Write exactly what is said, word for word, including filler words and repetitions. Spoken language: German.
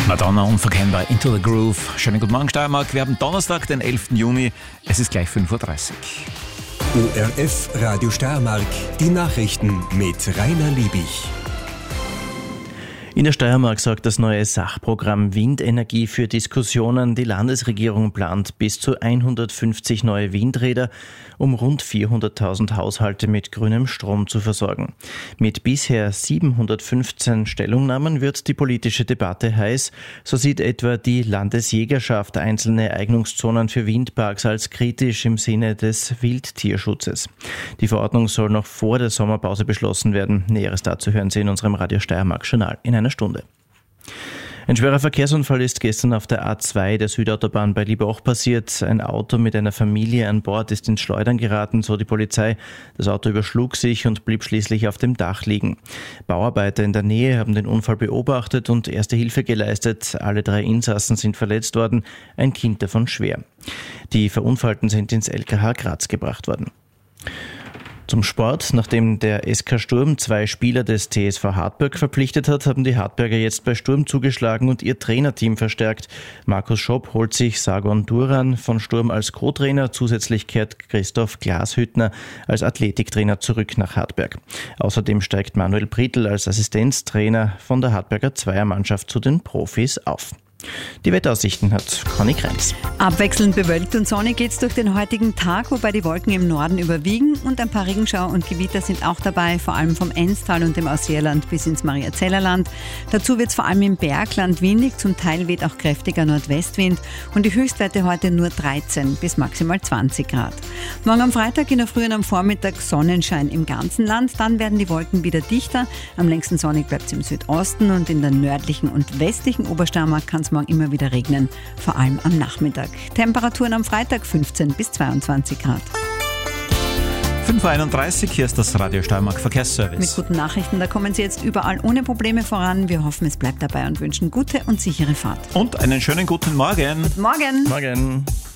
Madonna, unverkennbar, Into the Groove. Schönen guten Morgen, Steiermark. Wir haben Donnerstag, den elften Juni. Es ist gleich fünf Uhr dreißig. O R F Radio Steiermark, die Nachrichten mit Rainer Liebig. In der Steiermark sorgt das neue Sachprogramm Windenergie für Diskussionen. Die Landesregierung plant bis zu hundertfünfzig neue Windräder, um rund vierhunderttausend Haushalte mit grünem Strom zu versorgen. Mit bisher siebenhundertfünfzehn Stellungnahmen wird die politische Debatte heiß. So sieht etwa die Landesjägerschaft einzelne Eignungszonen für Windparks als kritisch im Sinne des Wildtierschutzes. Die Verordnung soll noch vor der Sommerpause beschlossen werden. Näheres dazu hören Sie in unserem Radio Steiermark Journal in einer Stunde. Ein schwerer Verkehrsunfall ist gestern auf der A zwei der Südautobahn bei Liebach passiert. Ein Auto mit einer Familie an Bord ist ins Schleudern geraten, so die Polizei. Das Auto überschlug sich und blieb schließlich auf dem Dach liegen. Bauarbeiter in der Nähe haben den Unfall beobachtet und erste Hilfe geleistet. Alle drei Insassen sind verletzt worden, ein Kind davon schwer. Die Verunfallten sind ins L K H Graz gebracht worden. Zum Sport. Nachdem der S K Sturm zwei Spieler des T S V Hartberg verpflichtet hat, haben die Hartberger jetzt bei Sturm zugeschlagen und ihr Trainerteam verstärkt. Markus Schopp holt sich Sargon Duran von Sturm als Co-Trainer. Zusätzlich kehrt Christoph Glashüttner als Athletiktrainer zurück nach Hartberg. Außerdem steigt Manuel Brittl als Assistenztrainer von der Hartberger Zweiermannschaft zu den Profis auf. Die Wetteraussichten hat Conny Krenz. Abwechselnd bewölkt und sonnig geht's durch den heutigen Tag, wobei die Wolken im Norden überwiegen und ein paar Regenschauer und Gewitter sind auch dabei, vor allem vom Enztal und dem Ausseerland bis ins Mariazellerland. Dazu wird's vor allem im Bergland windig, zum Teil weht auch kräftiger Nordwestwind und die Höchstwerte heute nur dreizehn bis maximal zwanzig Grad. Morgen am Freitag in der Früh und am Vormittag Sonnenschein im ganzen Land, dann werden die Wolken wieder dichter. Am längsten sonnig bleibt's im Südosten und in der nördlichen und westlichen Obersteiermark kann's morgen immer wieder regnen, vor allem am Nachmittag. Temperaturen am Freitag fünfzehn bis zweiundzwanzig Grad. fünf Uhr einunddreißig, hier ist das Radio Steiermark Verkehrsservice. Mit guten Nachrichten, da kommen Sie jetzt überall ohne Probleme voran. Wir hoffen, es bleibt dabei und wünschen gute und sichere Fahrt. Und einen schönen guten Morgen. Morgen. Morgen.